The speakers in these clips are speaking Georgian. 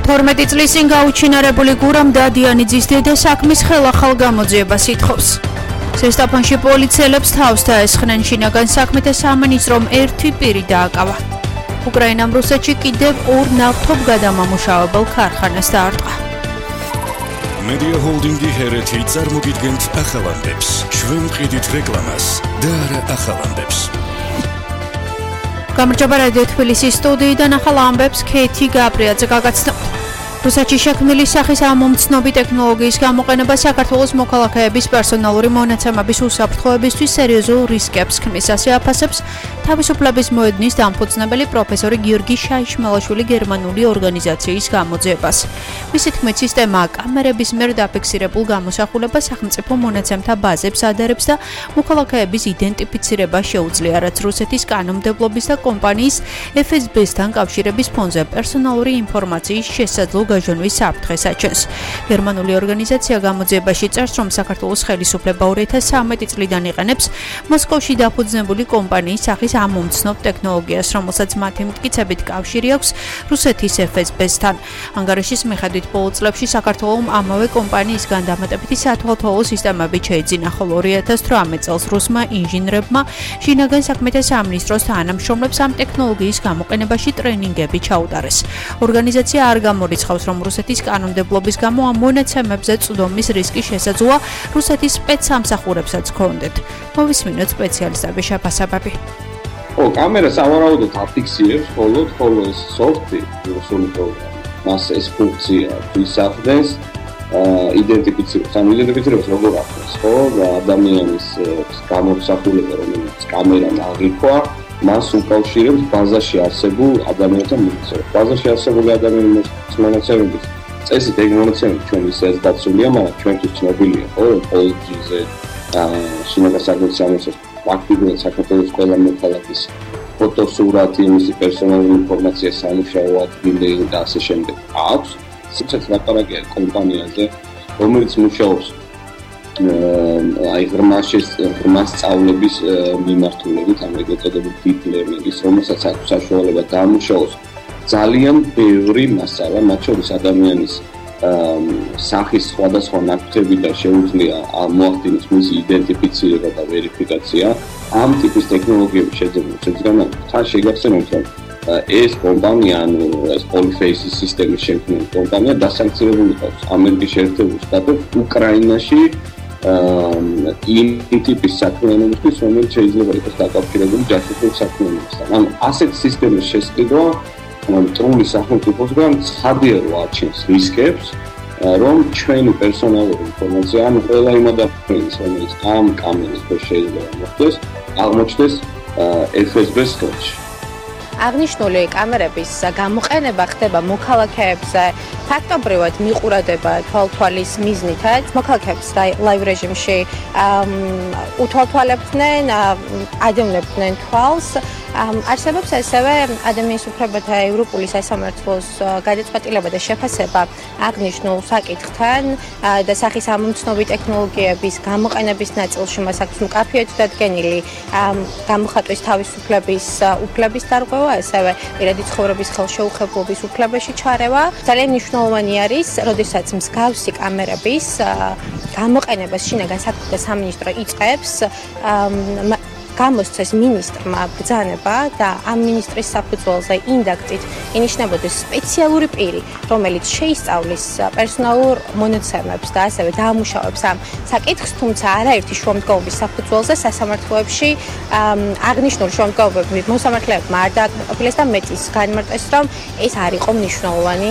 12 წლის წინ გაუჩინარებული გურამ დადიანიძის დედა საქმის ხელახალ გამოძიებას ითხოვს. ზესტაფონში პოლიციელებს თავს დაესხნენ შინაგან საქმეთა სამინისტრომ ერთი პირი დააკავა. უკრაინამ რუსეთში კიდევ ორ ნავთობ გადამამუშავებელ ქარხანას დაარტყა. Media Holding-ი ჰერეთი წარმოგიდგენთ ახალანდებს. ჩვენ ვყიდით რეკლამას და არა ახალანდებს. გამარჯობა რადიო თბილისის სტუდიიდან ახალ ამბებს ქეთი გაბრიაძე გაგაცნობთ. რუსეთში შექმნილი სახის ამომცნობი ტექნოლოგიის გამოყენება საქართველოს მოქალაქეების პერსონალური მონაცემების უსაფრთხოებისთვის სერიოზულ რისკებს ქმნის, ასე აფასებს თავისუფლების მოედნის დამფუძნებელი პროფესორი გიორგი შაიშმელაშვილი გერმანული ორგანიზაციის გამოძიებას. მისი თქმით, სისტემა კამერების მიერ დაფიქსირებულ გამოსახულებას სახელმწიფო მონაცემთა ბაზებს ადარებს და მოქალაქეების იდენტიფიცირება შეუძლია, რაც რუსეთის კანონმდებლობის და კომპანიის FSB-სთან კავშირების ფონზე პერსონალური ინფორმაციის შესაძლო გაჟონვის საფრთხეს აჩენს. გერმანული ორგანიზაცია გამოძიებაში წერს, რომ საქართველოს ხელისუფლება 2013 წლიდან იყენებს მოსკოვში დაფუძნებული კომპანიის სახის ამომცნობ ტექნოლოგიას, რომელსაც მათი მტკიცებით კავშირი აქვს რუსეთის FSB-სთან. ანგარიშის მიხედვით ბოლო წლებში საქართველოს ამავე კომპანიისგან დამატებითი სათვალთვალო სისტემები შეიძინა, ხოლო 2018 წელს რუსმა ინჟინრებმა შინაგან საქმეთა სამინისტროს თანამშრომლებს ამ ტექნოლოგიის გამოყენებაში ტრენინგები ჩაუტარეს. ორგანიზაცია არ გამორიცხავს, რომ რუსეთის კანონმდებლობის გამო ამ მონაცემებზე წვდომის რისკი შესაძლოა რუსეთის სპეცსამსახურებსაც ჰქონდეთ. მოვისმინოთ სპეციალისტების შეფასებები. კამერა სავარაუდოდ აფიქსირებს, ხოლო ეს სოფტი, რუსული პროგრამა, მას ეს ფუნქცია ისახდენს, იდენტიფიცირებს, იდენტიფიცირებს როგორ ახდენს, ხო, ადამიანის გამოსახულება, რომელიც კამერამ აღიქვა, მას უკავშირებს ბაზაში არსებულ ადამიანთა მონაცემებს. ბაზაში არსებული ადამიანების მონაცემების წესით ეგ მონაცემები ჩვენ ისეც დაცულია, მაგრამ ჩვენთვის ცნობილია, ხო, რომ პოლიციაზე შინაგან საქმეთა სამინისტროს აქტიურად საქართველოს ყველა მოქალაქის ფოტოსურათი, მისი პერსონალური ინფორმაცია, სამუშაო ადგილი და ასე შემდეგ აქვს. სიცოცხლე ლაპარაკია კომპანიაზე, რომელიც მუშაობს ღრმა სწავლების მიმართულებით, ამერიკელ წოდებული deep learning-ის, რომელსაც აქვს საშუალება დაამუშავოს ძალიან ბევრი მასალა, მათ შორის ადამიანის სახის სხვადასხვა ნაკვთები და შეუძლია მოახდინოს მისი იდენტიფიცირება და ვერიფიკაცია. ამ ტიპის ტექნოლოგიების შეძენა თან შეგახსენებთ, რომ ეს კომპანია, ეს Polyface სისტემის შემქმნელი კომპანია დასანქცირებული ყავს ამერიკის შეერთებულ შტატებში, უკრაინაში იმ ტიპის საქმიანობისთვის, რომელიც შეიძლება იყოს დაკავშირებული ჯაშუშობ საქმიანობასთან. ანუ ასეთ სისტემის შესყიდვა მტრული სახელმწიფოსგან ცხადია, რომ აჩენს რისკებს, რომ ჩვენი პერსონალური ინფორმაცია, ანუ ყველა იმ ადამიანის, რომელიც ამ კამერის ქვეშ შეიძლება მოხდეს, აღმოჩნდეს FSB-ს ხელში. აღნიშნული კამერების გამოყენება ხდება მოქალაქეებზე ფაქტობრივად მიყურება თვალთვალის მიზნითაც. მოქალაქეებს ლაივ რეჟიმში უთვალთვალებდნენ, ადევნებდნენ თვალს. არსებობს ასევე ადამიანის უფლებათა ევროპული სასამართლოს გადაწყვეტილება და შეფასება აღნიშნულ საკითხთან და სახის ამომცნობი ტექნოლოგიების გამოყენების ნაწილში მას აქვს მკაფიოდ დადგენილი გამოხატვის თავისუფლების უფლების დარღვევა, ასევე პირადი ცხოვრების ხელშეუხებლობის უფლებაში ჩარევა. ძალიან მნიშვნელოვანი არის, როდესაც მსგავსი კამერების გამოყენებას შინაგან საქმეთა სამინისტრო იწყებს, გამოსცეს მინისტრმა ბრძანება და ამ მინისტრის საფუძველზე ინდაქტით ინიშნებოდეს სპეციალური პირი, რომელიც შეისწავლის პერსონალურ მონაცემებს და ასევე დაამუშავებს ამ საკითხს, თუმცა არაერთი შუამდგომობის საფუძველზე სასამართლოებში აღნიშნული შუამდგომობები მოსამართლეებმა არ დააკმაყოფილეს და მეტის განმარტეს, რომ ეს არ იყო მნიშვნელოვანი.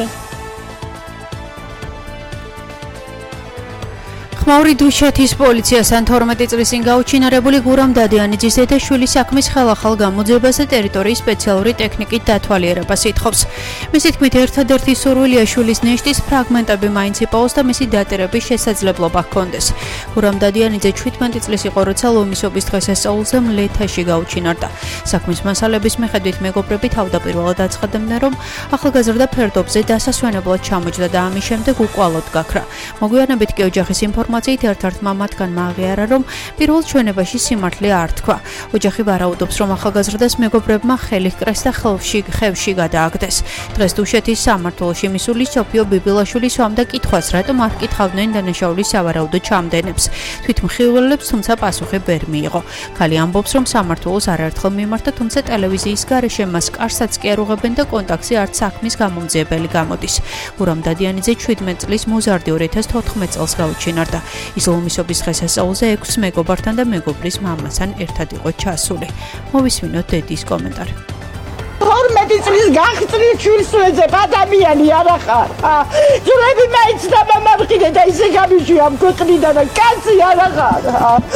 ხმაური დუშეთის პოლიციასთან 12 წლის წინ გაუჩინარებული გურამ დადიანიძის დედა შვილის საქმის ხელახალ გამოძიებას და ტერიტორიის სპეციალური ტექნიკით დათვალიერებას ითხოვს. მისი თქმით, ერთადერთი სურვილია შვილის ნეშტის ფრაგმენტები მაინც იპოვოს და მისი დატირების შესაძლებლობა ჰქონდეს. გურამ დადიანიძე 17 წლის იყო, როცა ლომისობის დღესასწაულზე მლეთაში გაუჩინარდა. საქმის მასალების მიხედვით მეგობრები თავდაპირველად აცხადებდნენ, რომ ახალგაზრდა ფერდობზე დასასვენებლად ჩამოჯდა და ამის შემდეგ უკვალოდ გაქრა. მოგვიანებით კი ოჯახის ინფორმაციით ინფორმაციით ერთ-ერთმა მათგანმა აღიარა, რომ პირველ ჩვენებაში სიმართლე არ თქვა. ოჯახი ვარაუდობს, რომ ახალგაზრდას მეგობრებმა ხელი ჰკრეს და ხევში გადააგდეს. დღეს დუშეთის სამმართველოში მისული სოფიო ბიბილაშვილი სვამდა კითხვას, რატომ არ ჰკითხავდნენ დანაშაულის სავარაუდო ჩამდენებს. თვითმხილველებს თუმცა პასუხი ვერ მიიღო. ქალი ამბობს, რომ სამმართველოს არაერთხელ მიმართა, თუმცა ტელევიზიის გარეშე მას კარსაც კი არ უღებენ და კონტაქტზე არც საქმის გამომძიებელი გამოდის. გურამ დადიანიძე 17 წლის მოზარდი 2014 წელს გაუჩინარდა. იზოლომისობის დღესასწაულზე 6 მეგობართან და მეგობრის მამასთან ერთად იყო ჩასული. მოვისმინოთ დედის კომენტარი. 12 წლის გახსნილ შვილს ვეძებ, ადამიანი არა ხარ. ძულები მაიცდა მამამყიდე და ისე გამიშვია ამ ქვეყნიდან და კაცი არა ხარ.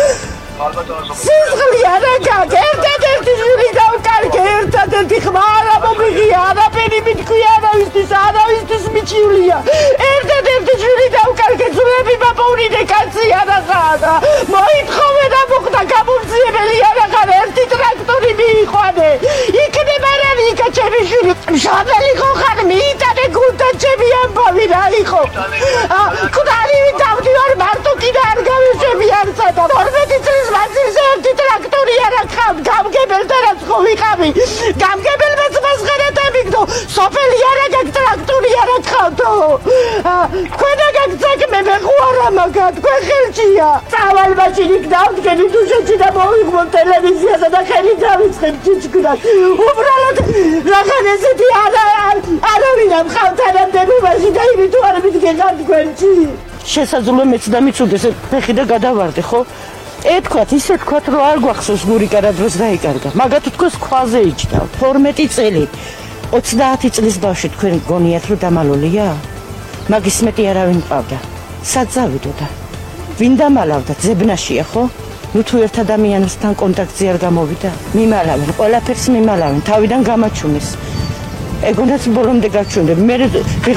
სიზღლი არა გაქვს, ერთადერთი შვილი დავკარგე, ერთადერთი ხმა არა მომიღია, არაფერი მითქვი არავისთვის მიჩივლია. ერთადერთი შვილი დავკარგე, ძულები მაპოვნიდე, კაცი არა ხარ. მოითხოვე და მოხდა გამომძიებელი არა ხარ, ერთი ტრაქტორი მიიყვანე. იქნება რა იქა ჩემი შვილი. მშობელი ხო ხარ, მიიტანე გულთან ჩემი ამბავი რა იყო. კვდარივი დავდივარ მარტო კიდე არ გავეშვები არცადა. 12 წლის მანძილზე ერთი ტრაქტორი არა გყავთ, გამგებელთან რაც ხო ვიყავი. გამგებელმაც მასხარა დამიგდო. სოფელი არა გაქვს, ტრაქტორი არა გყავთო. თქვენა გაქვს საქმე, მე ხო არა მაგა, თქვენ ხელშია. წავალ მაშინ იქ დავდგენი დუშეთში და მოვიღო ტელევიზიასა და ხელი დავიწყებ ჭიჭკრას. უბრალოდ რაღაც ესეთი არავინ არ მყავთ არამდებობაში და იმით არ მიდგენთ თქვენში. შესაძლოა მეც და მიცუდეს ფეხი და გადავარდე, ხო? ეთქვათ, ისე თქვათ, რომ არ გვახსოვს გურიკა რა დროს დაიკარგა. მაგათ თქოს ქვაზე იჯდავთ. 12 წელი, 30 წლის ბავშვი თქვენ გონიათ რომ დამალულია? მაგის მეტი არავინ მყავდა. სად წავიდოდა? ვინ დამალავდა? ძებნაშია, ხო? ნუ თუ ერთ ადამიანთან კონტაქტზე არ გამოვიდა, მიმალავენ, ყველაფერს მიმალავენ, თავიდან გამაჩუნეს. ეგონაც ბოლომდე გაჩვენდნენ. მე